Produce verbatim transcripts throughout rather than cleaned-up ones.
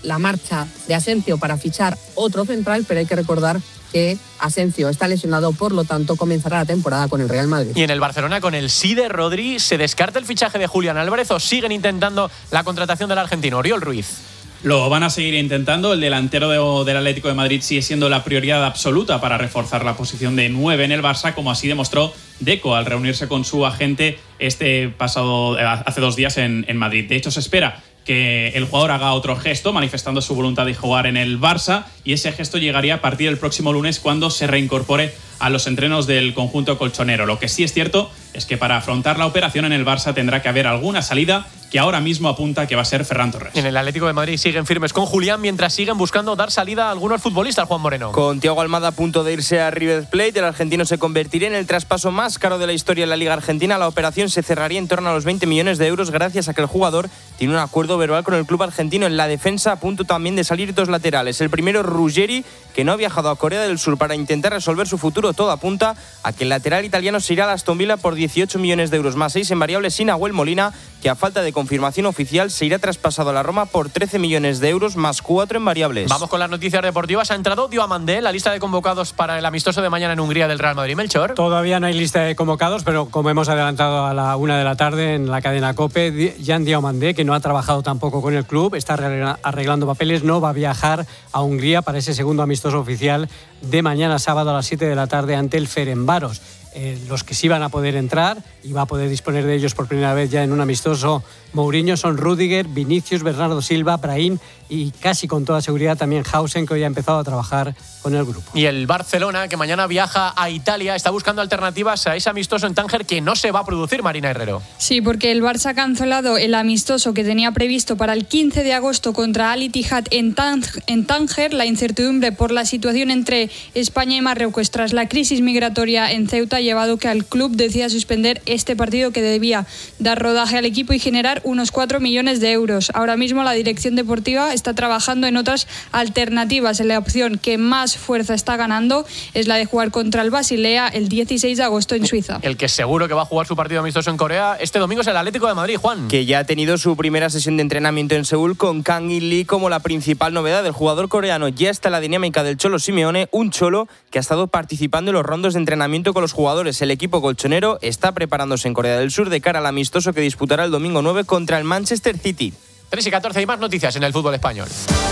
la marcha de Asencio para fichar otro central, pero hay que recordar que Asencio está lesionado, por lo tanto comenzará la temporada con el Real Madrid. Y en el Barcelona, con el sí de Rodri, ¿se descarta el fichaje de Julián Álvarez o siguen intentando la contratación del argentino Oriol Ruiz? Lo van a seguir intentando. El delantero de, del Atlético de Madrid sigue siendo la prioridad absoluta para reforzar la posición de nueve en el Barça, como así demostró Deco al reunirse con su agente este pasado hace dos días en, en Madrid. De hecho, se espera que el jugador haga otro gesto manifestando su voluntad de jugar en el Barça, y ese gesto llegaría a partir del próximo lunes, cuando se reincorpore a los entrenos del conjunto colchonero. Lo que sí es cierto es que para afrontar la operación en el Barça tendrá que haber alguna salida, que ahora mismo apunta que va a ser Ferran Torres. En el Atlético de Madrid siguen firmes con Julián, mientras siguen buscando dar salida a algunos futbolistas, Juan Moreno. Con Thiago Almada a punto de irse a River Plate, el argentino se convertiría en el traspaso más caro de la historia en la Liga Argentina. La operación se cerraría en torno a los veinte millones de euros, gracias a que el jugador tiene un acuerdo verbal con el club argentino. En la defensa, a punto también de salir dos laterales. El primero, Ruggeri, que no ha viajado a Corea del Sur para intentar resolver su futuro. Todo apunta a que el lateral italiano se irá a Aston Villa por dieciocho millones de euros, más seis en variables, sin Nahuel Molina, que a falta de confirmación oficial se irá traspasado a la Roma por trece millones de euros, más cuatro en variables. Vamos con las noticias deportivas. Ha entrado Diomandé en la lista de convocados para el amistoso de mañana en Hungría del Real Madrid. Melchor. Todavía no hay lista de convocados, pero como hemos adelantado a la una de la tarde en la cadena COPE, Jan Diomandé, que no ha trabajado tampoco con el club, está arreglando papeles, no va a viajar a Hungría para ese segundo amistoso oficial de mañana sábado a las siete de la tarde ante el Ferencváros. Eh, los que sí van a poder entrar y va a poder disponer de ellos por primera vez ya en un amistoso Mourinho son Rüdiger, Vinicius, Bernardo Silva, Brahim y casi con toda seguridad también Hausen, que hoy ha empezado a trabajar con el grupo. Y el Barcelona, que mañana viaja a Italia, está buscando alternativas a ese amistoso en Tánger que no se va a producir, Marina Herrero. Sí, porque el Barça ha cancelado el amistoso que tenía previsto para el quince de agosto contra Al Ittihad en, Tang- en Tánger. La incertidumbre por la situación entre España y Marruecos tras la crisis migratoria en Ceuta ha llevado que el club decida suspender este partido, que debía dar rodaje al equipo y generar unos cuatro millones de euros. Ahora mismo la dirección deportiva está trabajando en otras alternativas. La opción que más fuerza está ganando es la de jugar contra el Basilea el dieciséis de agosto en Suiza. El que seguro que va a jugar su partido amistoso en Corea este domingo es el Atlético de Madrid, Juan. Que ya ha tenido su primera sesión de entrenamiento en Seúl, con Kang In Lee como la principal novedad. El jugador coreano ya está en la dinámica del Cholo Simeone, un Cholo que ha estado participando en los rondos de entrenamiento con los jugadores. El equipo colchonero está preparándose en Corea del Sur de cara al amistoso que disputará el domingo nueve contra el Manchester City. tres y catorce y más noticias en el fútbol español.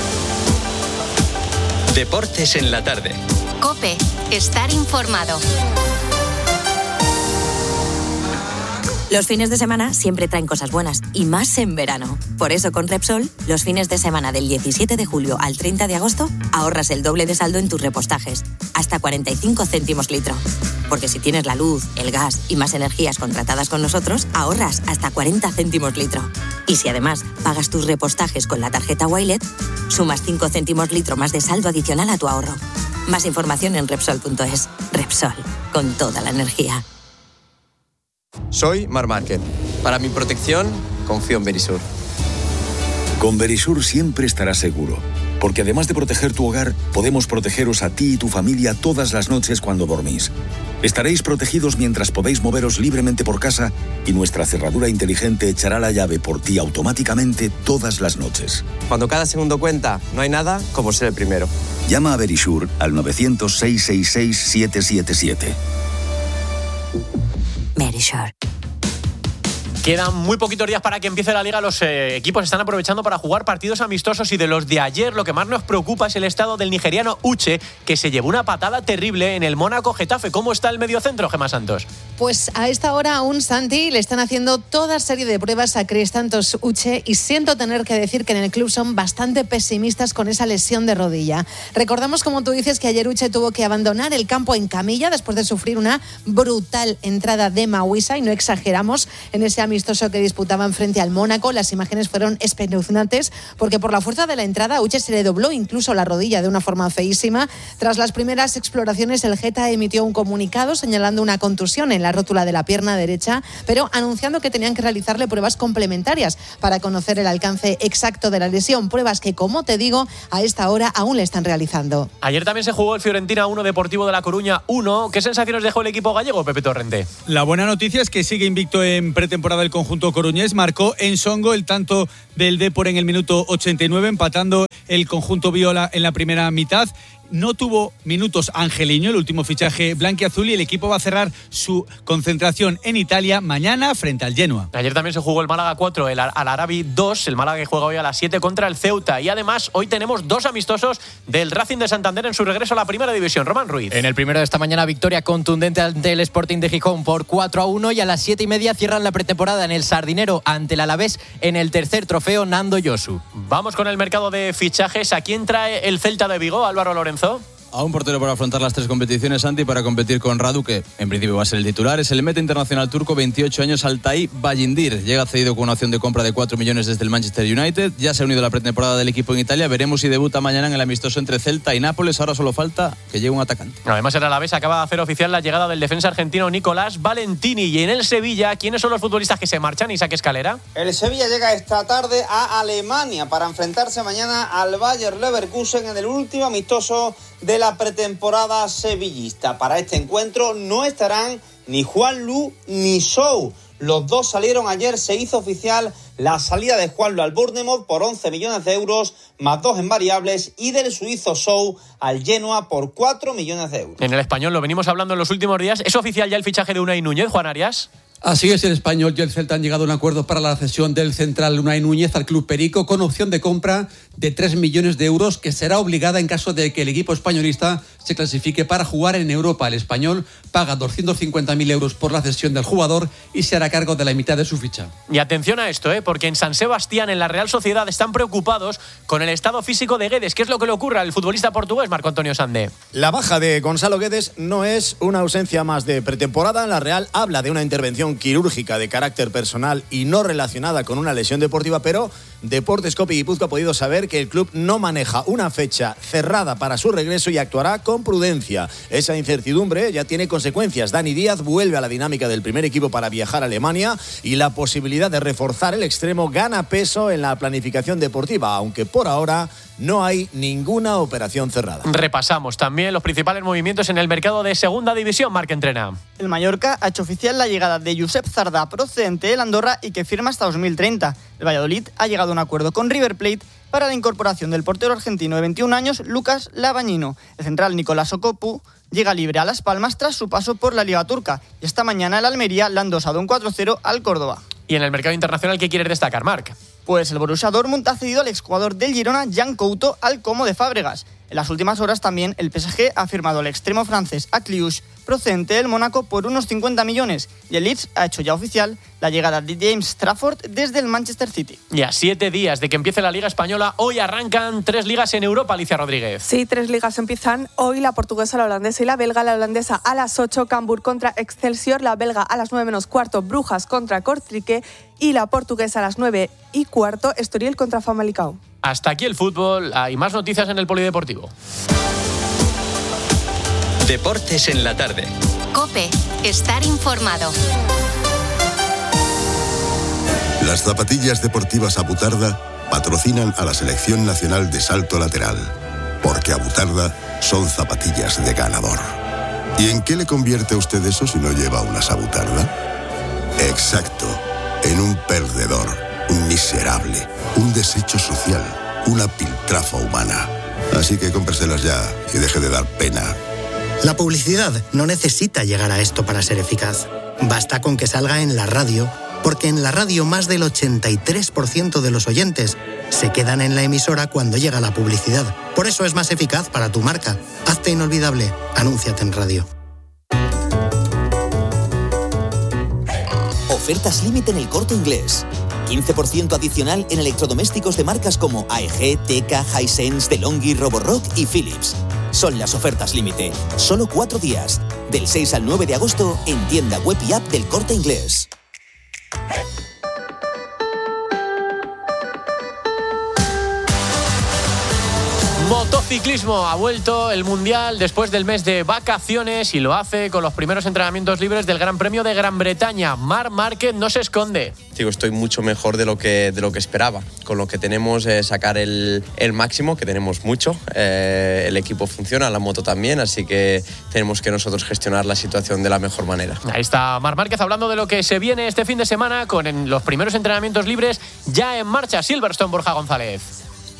Deportes en la tarde. COPE. Estar informado. Los fines de semana siempre traen cosas buenas, y más en verano. Por eso con Repsol, los fines de semana del diecisiete de julio al treinta de agosto, ahorras el doble de saldo en tus repostajes, hasta cuarenta y cinco céntimos litro. Porque si tienes la luz, el gas y más energías contratadas con nosotros, ahorras hasta cuarenta céntimos litro. Y si además pagas tus repostajes con la tarjeta Wilet, sumas cinco céntimos litro más de saldo adicional a tu ahorro. Más información en Repsol punto es. Repsol, con toda la energía. Soy Mar Márquez. Para mi protección, confío en Verisur. Con Verisur siempre estarás seguro, porque además de proteger tu hogar, podemos protegeros a ti y tu familia todas las noches cuando dormís. Estaréis protegidos mientras podéis moveros libremente por casa, y nuestra cerradura inteligente echará la llave por ti automáticamente todas las noches. Cuando cada segundo cuenta, no hay nada como ser el primero. Llama a Verisur al nueve cero cero, seis seis seis, siete siete siete. Verisur. Quedan muy poquitos días para que empiece la Liga. Los eh, equipos están aprovechando para jugar partidos amistosos, y de los de ayer lo que más nos preocupa es el estado del nigeriano Uche, que se llevó una patada terrible en el Mónaco Getafe. ¿Cómo está el mediocentro, Gemma Santos? Pues a esta hora aún, Santi, le están haciendo toda serie de pruebas a Cristantos Uche, y siento tener que decir que en el club son bastante pesimistas con esa lesión de rodilla. Recordamos, como tú dices, que ayer Uche tuvo que abandonar el campo en camilla después de sufrir una brutal entrada de Mawisa, y no exageramos, en ese amistoso que disputaban frente al Mónaco. Las imágenes fueron espeluznantes, porque por la fuerza de la entrada a Uche se le dobló incluso la rodilla de una forma feísima. Tras las primeras exploraciones, el Geta emitió un comunicado señalando una contusión en la rótula de la pierna derecha, pero anunciando que tenían que realizarle pruebas complementarias para conocer el alcance exacto de la lesión, pruebas que, como te digo, a esta hora aún le están realizando. Ayer también se jugó el Fiorentina uno, Deportivo de La Coruña uno. ¿Qué sensaciones dejó el equipo gallego, Pepe Torrente? La buena noticia es que sigue invicto en pretemporada el conjunto coruñés. Marcó en Songo el tanto del Depor en el minuto ochenta y nueve, empatando el conjunto viola en la primera mitad. No tuvo minutos Angeliño, el último fichaje blanquiazul, y el equipo va a cerrar su concentración en Italia mañana frente al Genoa. Ayer también se jugó el Málaga cuatro, el Al Arabi dos, el Málaga que juega hoy a las siete contra el Ceuta. Y además hoy tenemos dos amistosos del Racing de Santander en su regreso a la primera división. Román Ruiz. En el primero de esta mañana, victoria contundente ante el Sporting de Gijón por cuatro a uno, y a las siete y media cierran la pretemporada en el Sardinero ante el Alavés en el tercer trofeo Nando Yosu. Vamos con el mercado de fichajes. ¿A quién trae el Celta de Vigo, Álvaro Lorenzo? A un portero para afrontar las tres competiciones, Santi, para competir con Radu, que en principio va a ser el titular. Es el meta internacional turco, veintiocho años, Altay Bayindir. Llega cedido con una opción de compra de cuatro millones desde el Manchester United. Ya se ha unido a la pretemporada del equipo en Italia. Veremos si debuta mañana en el amistoso entre Celta y Nápoles. Ahora solo falta que llegue un atacante. Además, el Alavés acaba de hacer oficial la llegada del defensa argentino Nicolás Valentini. Y en el Sevilla, ¿quiénes son los futbolistas que se marchan? Isaac Escalera. El Sevilla llega esta tarde a Alemania para enfrentarse mañana al Bayer Leverkusen en el último amistoso de la pretemporada sevillista. Para este encuentro no estarán ni Juanlu ni Sou. Los dos salieron ayer, se hizo oficial la salida de Juanlu al Bournemouth por once millones de euros, más dos en variables, y del suizo Sou al Genoa por cuatro millones de euros. En el Español lo venimos hablando en los últimos días. ¿Es oficial ya el fichaje de Unai Núñez, Juan Arias? Así es, el Español y el Celta han llegado a un acuerdo para la cesión del central Unai Núñez al Club Perico, con opción de compra de tres millones de euros, que será obligada en caso de que el equipo españolista se clasifique para jugar en Europa. El Español paga doscientos cincuenta mil euros por la cesión del jugador y se hará cargo de la mitad de su ficha. Y atención a esto, ¿eh? porque en San Sebastián, en la Real Sociedad, están preocupados con el estado físico de Guedes. ¿Qué es lo que le ocurre al futbolista portugués, Marco Antonio Sande? La baja de Gonzalo Guedes no es una ausencia más de pretemporada. La Real habla de una intervención quirúrgica de carácter personal y no relacionada con una lesión deportiva, pero Deportes Copi Guipúzcoa ha podido saber que el club no maneja una fecha cerrada para su regreso y actuará con prudencia. Esa incertidumbre ya tiene consecuencias. Dani Díaz vuelve a la dinámica del primer equipo para viajar a Alemania, y la posibilidad de reforzar el extremo gana peso en la planificación deportiva, aunque por ahora no hay ninguna operación cerrada. Repasamos también los principales movimientos en el mercado de Segunda División. Marc Entrena. El Mallorca ha hecho oficial la llegada de Josep Zardá, procedente del Andorra y que firma hasta dos mil treinta. El Valladolid ha llegado a un acuerdo con River Plate para la incorporación del portero argentino de veintiún años, Lucas Labañino. El central Nicolás Okopu llega libre a Las Palmas tras su paso por la Liga Turca, y esta mañana el Almería le ha endosado un cuatro cero al Córdoba. ¿Y en el mercado internacional qué quieres destacar, Marc? Pues el Borussia Dortmund ha cedido al exjugador del Girona, Jan Couto, al Como de Fábregas. En las últimas horas también el P S G ha firmado al extremo francés Akliouche, procedente del Mónaco, por unos cincuenta millones, y el Leeds ha hecho ya oficial la llegada de James Trafford desde el Manchester City. Y a siete días de que empiece la Liga Española, hoy arrancan tres ligas en Europa, Alicia Rodríguez. Sí, tres ligas empiezan hoy: la portuguesa, la holandesa y la belga. La holandesa a las ocho, Cambuur contra Excelsior; la belga a las nueve menos cuarto, Brujas contra Kortrijk; y la portuguesa a las nueve y cuarto, Estoril contra Famalicão. Hasta aquí el fútbol. Hay más noticias en el Polideportivo. Deportes en la tarde. COPE. Estar informado. Las zapatillas deportivas Abutarda patrocinan a la Selección Nacional de Salto Lateral, porque Abutarda son zapatillas de ganador. ¿Y en qué le convierte a usted eso si no lleva unas Abutarda? Exacto, en un perdedor, un miserable, un desecho social, una piltrafa humana. Así que cómpreselas ya y deje de dar pena. La publicidad no necesita llegar a esto para ser eficaz. Basta con que salga en la radio, porque en la radio más del ochenta y tres por ciento de los oyentes se quedan en la emisora cuando llega la publicidad. Por eso es más eficaz para tu marca. Hazte inolvidable. Anúnciate en radio. Ofertas límite en El Corte Inglés. quince por ciento adicional en electrodomésticos de marcas como A E G, Teka, Hisense, DeLonghi, Roborock y Philips. Son las ofertas límite. Solo cuatro días. Del seis al nueve de agosto en tienda web y app del Corte Inglés. Motociclismo, ha vuelto el Mundial después del mes de vacaciones y lo hace con los primeros entrenamientos libres del Gran Premio de Gran Bretaña. Marc Márquez no se esconde. Digo, estoy mucho mejor de lo que, de lo que esperaba. Con lo que tenemos es sacar el, el máximo, que tenemos mucho. Eh, el equipo funciona, la moto también, así que tenemos que nosotros gestionar la situación de la mejor manera. Ahí está Marc Márquez hablando de lo que se viene este fin de semana con los primeros entrenamientos libres ya en marcha. Silverstone, Borja González.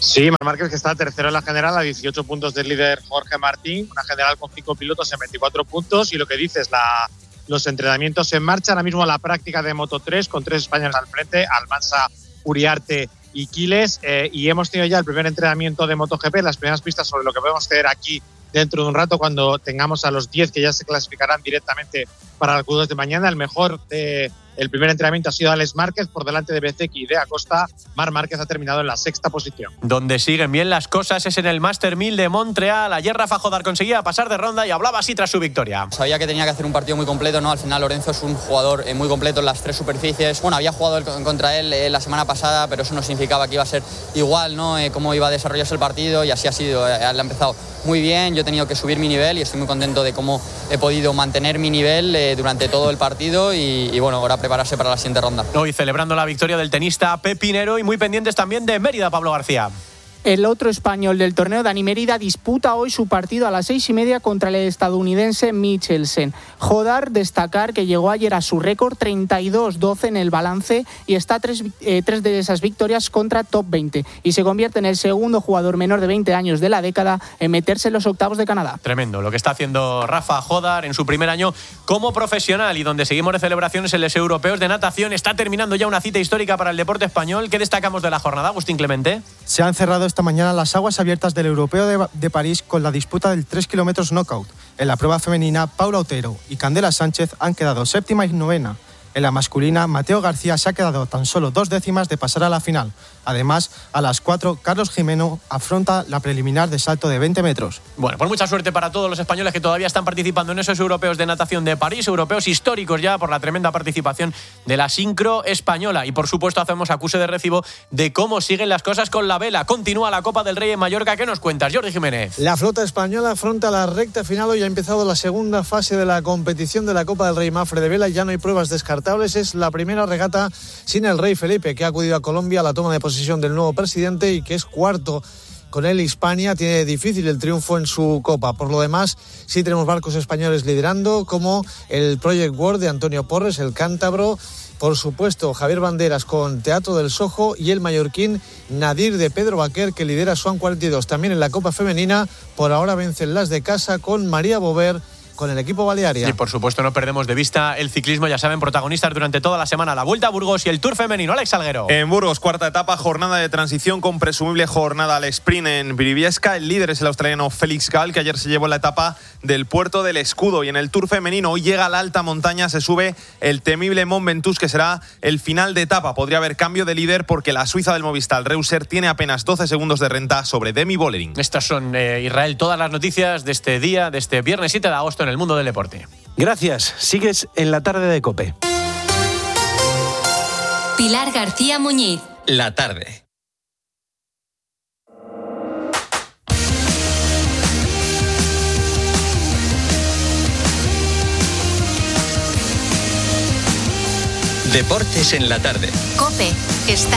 Sí, Marc Márquez, que está tercero en la general a dieciocho puntos del líder Jorge Martín, una general con cinco pilotos en veinticuatro puntos, y lo que dices, la, los entrenamientos en marcha, ahora mismo la práctica de Moto tres con tres españoles al frente, Almansa, Uriarte y Quiles, eh, y hemos tenido ya el primer entrenamiento de MotoGP, las primeras pistas sobre lo que podemos hacer aquí dentro de un rato cuando tengamos a los diez que ya se clasificarán directamente para el Q dos de mañana. El mejor de el primer entrenamiento ha sido Alex Márquez por delante de Bezzecchi y de Acosta. Marc Márquez ha terminado en la sexta posición. Donde siguen bien las cosas es en el Master mil de Montreal. Ayer Rafa Jodar conseguía pasar de ronda y hablaba así tras su victoria. Sabía que tenía que hacer un partido muy completo, ¿no? Al final Lorenzo es un jugador eh, muy completo en las tres superficies. Bueno, había jugado el, contra él eh, la semana pasada, pero eso no significaba que iba a ser igual, ¿no? Eh, cómo iba a desarrollarse el partido, y así ha sido. Eh, él ha empezado muy bien, yo he tenido que subir mi nivel y estoy muy contento de cómo he podido mantener mi nivel eh, durante todo el partido y, y bueno, ahora prepararse para la siguiente ronda. Hoy celebrando la victoria del tenista Pepinero y muy pendientes también de Mérida, Pablo García. El otro español del torneo, Dani Mérida, disputa hoy su partido a las seis y media contra el estadounidense Michelsen. Jodar, destacar que llegó ayer a su récord treinta y dos doce en el balance y está tres, eh, tres de esas victorias contra top veinte. Y se convierte en el segundo jugador menor de veinte años de la década en meterse en los octavos de Canadá. Tremendo lo que está haciendo Rafa Jodar en su primer año como profesional, y donde seguimos de celebraciones en los europeos de natación. Está terminando ya una cita histórica para el deporte español. ¿Qué destacamos de la jornada, Agustín Clemente? Se han cerrado esta mañana las aguas abiertas del Europeo de, de París con la disputa del tres kilómetros knockout. En la prueba femenina, Paula Otero y Candela Sánchez han quedado séptima y novena. En la masculina, Mateo García se ha quedado tan solo dos décimas de pasar a la final. Además, a las cuatro, Carlos Jimeno afronta la preliminar de salto de veinte metros. Bueno, pues mucha suerte para todos los españoles que todavía están participando en esos europeos de natación de París, europeos históricos ya por la tremenda participación de la sincro española. Y por supuesto hacemos acuse de recibo de cómo siguen las cosas con la vela. Continúa la Copa del Rey en Mallorca. ¿Qué nos cuentas, Jordi Jiménez? La flota española afronta la recta final. Hoy ha empezado la segunda fase de la competición de la Copa del Rey Mafre de vela. Ya no hay pruebas descartables. Es la primera regata sin el rey Felipe, que ha acudido a Colombia a la toma de posesión del nuevo presidente y que es cuarto con él. Hispania tiene difícil el triunfo en su Copa. Por lo demás, sí tenemos barcos españoles liderando, como el Project World de Antonio Porres, el cántabro. Por supuesto, Javier Banderas con Teatro del Sojo y el mallorquín Nadir de Pedro Baquer, que lidera Swan cuarenta y dos. También en la Copa Femenina, por ahora vencen las de casa con María Bover, con el equipo Balearia. Y por supuesto no perdemos de vista el ciclismo, ya saben, protagonistas durante toda la semana, la Vuelta a Burgos y el Tour femenino. Alex Salguero. En Burgos, cuarta etapa, jornada de transición con presumible jornada al sprint en Briviesca. El líder es el australiano Félix Gall, que ayer se llevó la etapa del Puerto del Escudo. Y en el Tour femenino hoy llega a la alta montaña, se sube el temible Mont Ventoux, que será el final de etapa. Podría haber cambio de líder porque la suiza del Movistar, Reuser, tiene apenas doce segundos de renta sobre Demi Vollering. Estas son, eh, Israel, todas las noticias de este día, de este viernes siete de agosto en el mundo del deporte. Gracias. Sigues en la tarde de COPE. Pilar García Muñiz. La tarde. Deportes en la tarde. COPE. Está